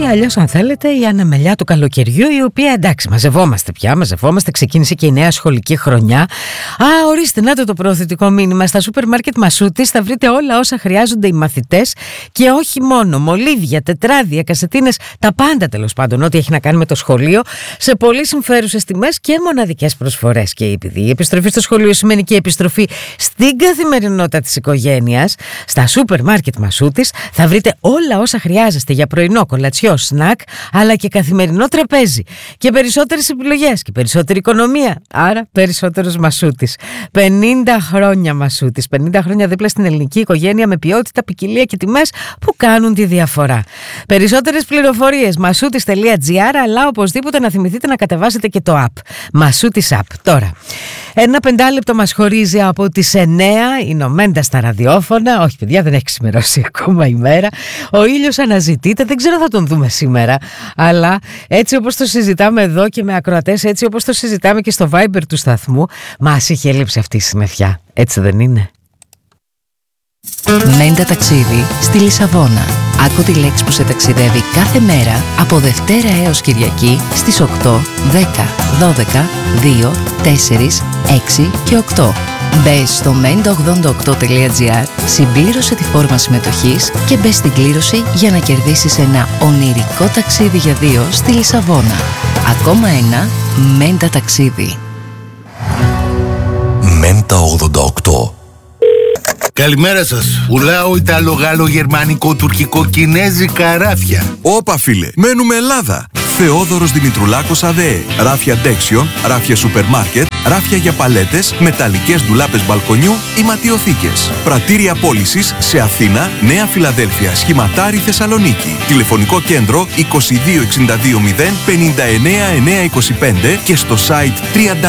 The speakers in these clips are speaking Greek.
αλλιώς αν θέλετε η ανεμελιά του καλοκαιριού, η οποία εντάξει μαζευόμαστε, ξεκίνησε και η νέα σχολική χρονιά. Ορίστε, να το προωθητικό μήνυμα. Στα σούπερ μάρκετ Μασούτης θα βρείτε όλα όσα χρειάζονται οι μαθητές και όχι μόνο. Μολύβια, τετράδια, κασετίνες, τα πάντα τέλος πάντων, ό,τι έχει να κάνει με το σχολείο, σε πολύ συμφέρουσες τιμές και μοναδικές προσφορές. Και επειδή η επιστροφή στο σχολείο σημαίνει και επιστροφή στην καθημερινότητα της οικογένειας, στα σούπερ μάρκετ Μασούτης θα βρείτε όλα όσα χρειάζεστε για πρωινό, κολατσιό, σνακ, αλλά και καθημερινό τραπέζι. Και περισσότερες επιλογές και περισσότερη οικονομία. Άρα περισσότερος Μασούτης. 50 χρόνια Μασούτης. 50 χρόνια δίπλα στην ελληνική οικογένεια με ποιότητα, ποικιλία και τιμές που κάνουν τη διαφορά. Περισσότερες πληροφορίες masoutis.gr, αλλά οπωσδήποτε να θυμηθείτε να κατεβάσετε και το app. Μασούτης app. Τώρα, ένα 5 λεπτό μας χωρίζει από τις 9. Είναι ο Μέντα στα ραδιόφωνα. Όχι, παιδιά, δεν έχει ξημερώσει ακόμα η μέρα. Ο ήλιος αναζητείται. Δεν ξέρω θα τον δούμε σήμερα. Αλλά έτσι όπως το συζητάμε εδώ και με ακροατές, έτσι όπως το συζητάμε και στο Viber του σταθμού, μας είχε λείψει αυτή η συννεφιά. Έτσι δεν είναι? Μέντα ταξίδι στη Λισαβόνα. Άκου τη λέξη που σε ταξιδεύει κάθε μέρα από Δευτέρα έως Κυριακή στις 8, 10, 12, 2, 4, 6 και 8. Μπες στο menda88.gr, συμπλήρωσε τη φόρμα συμμετοχής και μπες στην κλήρωση για να κερδίσεις ένα ονειρικό ταξίδι για 2 στη Λισαβόνα. Ακόμα ένα Μέντα ταξίδι. Μέντα 88. Καλημέρα σας. Πουλάω Ιταλο-Γάλλο-Γερμανικό-Τουρκικό-Κινέζικα ράφια. Όπα φίλε, μένουμε Ελλάδα. Θεόδωρος Δημητρουλάκος ΑΔΕ. Ράφια ντέξιον, ράφια σούπερ μάρκετ, ράφια για παλέτες, μεταλλικές ντουλάπες μπαλκονιού ή ματιοθήκες. Πρατήρια πώλησης σε Αθήνα, Νέα Φιλαδέλφια, Σχηματάρι, Θεσσαλονίκη. Τηλεφωνικό κέντρο 2262 0 59 925 και στο site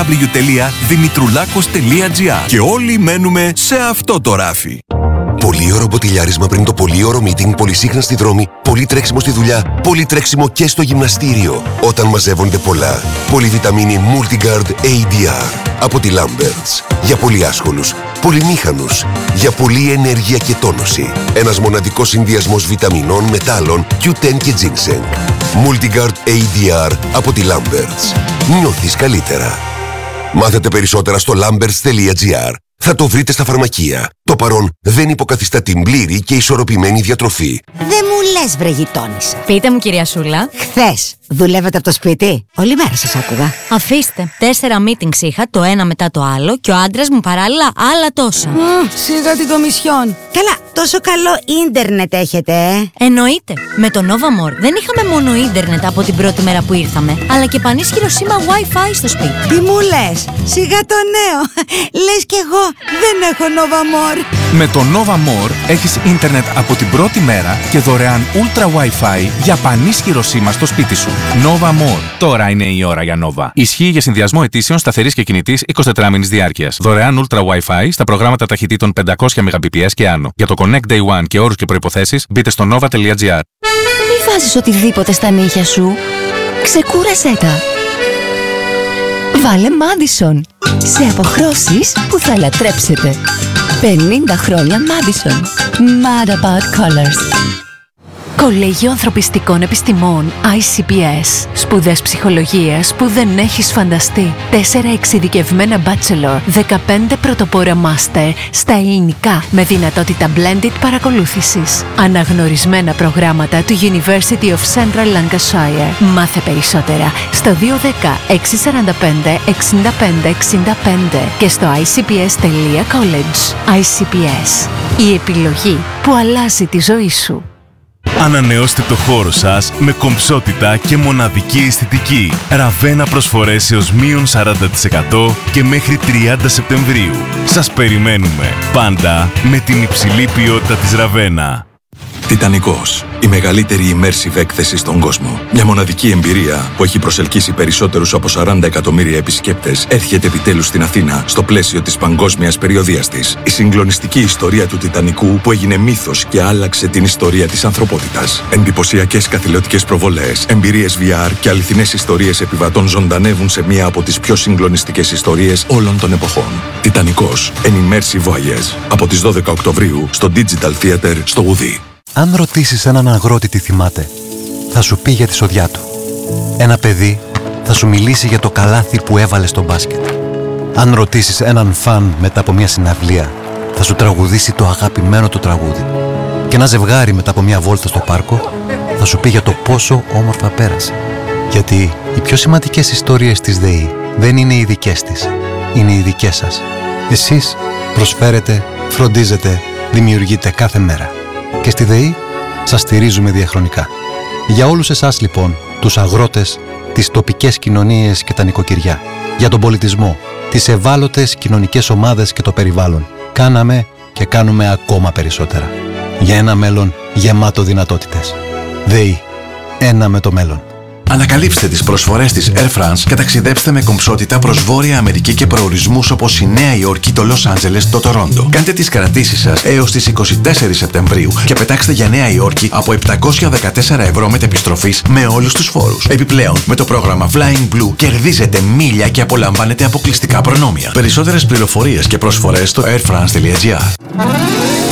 www.dimitroulakos.gr. Και όλοι μένουμε σε αυτό το ράφι. Πολύ ωραίο μποτιλιάρισμα πριν το πολύ ωραίο meeting, πολύ σύγχρονα στη δρόμη, πολύ τρέξιμο στη δουλειά, πολύ τρέξιμο και στο γυμναστήριο. Όταν μαζεύονται πολλά, πολυβιταμίνη Multigard ADR από τη Lamberts. Για πολύ άσχολους, πολυμήχανους, για πολλή ενέργεια και τόνωση. Ένας μοναδικός συνδυασμός βιταμινών, μετάλλων, Q10 και ginseng. Multigard ADR από τη Lamberts. Νιώθεις καλύτερα. Μάθετε περισσότερα στο lamberts.gr. Θα το βρείτε στα φαρμακεία. Το παρόν δεν υποκαθιστά την πλήρη και ισορροπημένη διατροφή. Δεν μου λες, βρε γειτόνισσα. Πείτε μου, κυρία Σούλα. Χθες δουλεύετε από το σπίτι? Όλη μέρα σας άκουγα. Αφήστε. 4 meetings είχα, το ένα μετά το άλλο, και ο άντρας μου παράλληλα άλλα τόσα. Σιγά την κομισιόν. Καλά, τόσο καλό ίντερνετ έχετε, Εννοείται. Με το Nova More δεν είχαμε μόνο ίντερνετ από την πρώτη μέρα που ήρθαμε, αλλά και πανίσχυρο σήμα Wi-Fi στο σπίτι. Τι μου λες? Σιγά το νέο. Λες κι εγώ δεν έχω Nova More. Με το Nova More έχεις ίντερνετ από την πρώτη μέρα και δωρεάν Ultra Wi-Fi για πανίσχυρο σήμα στο σπίτι σου. Nova More. Τώρα είναι η ώρα για Nova. Ισχύει για συνδυασμό ετήσεων σταθερής και κινητής 24 μήνης διάρκειας. Δωρεάν Ultra Wi-Fi στα προγράμματα ταχυτήτων 500 Mbps και άνω. Για το Connect Day One και όρους και προϋποθέσεις μπείτε στο nova.gr. Μη βάζεις οτιδήποτε στα νύχια σου. Ξεκούρασέ τα. Βάλε Madison. Σε αποχρώσεις που θα λατρέψετε. 50 χρόνια Madison. Mad about colors. Κολέγιο Ανθρωπιστικών Επιστημών ICPS. Σπουδές ψυχολογίας που δεν έχεις φανταστεί. 4 εξειδικευμένα bachelor, 15 πρωτοπόρα master στα ελληνικά με δυνατότητα blended παρακολούθησης. Αναγνωρισμένα προγράμματα του University of Central Lancashire. Μάθε περισσότερα στο 210 645 65 65 και στο icps.college. ICPS. Η επιλογή που αλλάζει τη ζωή σου. Ανανεώστε το χώρο σας με κομψότητα και μοναδική αισθητική. Ραβένα προσφορές έως μείον 40% και μέχρι 30 Σεπτεμβρίου. Σας περιμένουμε πάντα με την υψηλή ποιότητα της Ραβένα. Τιτανικός. Η μεγαλύτερη immersive έκθεση στον κόσμο. Μια μοναδική εμπειρία που έχει προσελκύσει περισσότερους από 40 εκατομμύρια επισκέπτες έρχεται επιτέλους στην Αθήνα στο πλαίσιο της παγκόσμιας περιοδείας της. Η συγκλονιστική ιστορία του Τιτανικού που έγινε μύθος και άλλαξε την ιστορία της ανθρωπότητας. Εντυπωσιακές καθηλωτικές προβολές, εμπειρίες VR και αληθινές ιστορίες επιβατών ζωντανεύουν σε μία από τις πιο συγκλονιστικές ιστορίες όλων των εποχών. Τιτανικός. An immersive voyage. Από τις 12 Οκτωβρίου στο Digital Theater στο Ουδί. Αν ρωτήσεις έναν αγρότη τι θυμάται, θα σου πει για τη σοδιά του. Ένα παιδί θα σου μιλήσει για το καλάθι που έβαλε στο μπάσκετ. Αν ρωτήσεις έναν φαν μετά από μια συναυλία, θα σου τραγουδήσει το αγαπημένο του τραγούδι. Και ένα ζευγάρι μετά από μια βόλτα στο πάρκο θα σου πει για το πόσο όμορφα πέρασε. Γιατί οι πιο σημαντικές ιστορίες της ΔΕΗ δεν είναι οι δικές της, είναι οι δικές σας. Εσείς προσφέρετε, φροντίζετε, δημιουργείτε κάθε μέρα. Και στη ΔΕΗ σας στηρίζουμε διαχρονικά. Για όλους εσάς λοιπόν, τους αγρότες, τις τοπικές κοινωνίες και τα νοικοκυριά, για τον πολιτισμό, τις ευάλωτες κοινωνικές ομάδες και το περιβάλλον, κάναμε και κάνουμε ακόμα περισσότερα. Για ένα μέλλον γεμάτο δυνατότητες. ΔΕΗ. Ένα με το μέλλον. Ανακαλύψτε τις προσφορές της Air France και ταξιδέψτε με κομψότητα προς Βόρεια Αμερική και προορισμούς όπως η Νέα Υόρκη, το Λος Άντζελες, το Τορόντο. Κάντε τις κρατήσεις σας έως τις 24 Σεπτεμβρίου και πετάξτε για Νέα Υόρκη από 714 ευρώ μετεπιστροφής με όλους τους φόρους. Επιπλέον, με το πρόγραμμα Flying Blue κερδίζετε μίλια και απολαμβάνετε αποκλειστικά προνόμια. Περισσότερες πληροφορίες και προσφορές στο airfrance.gr.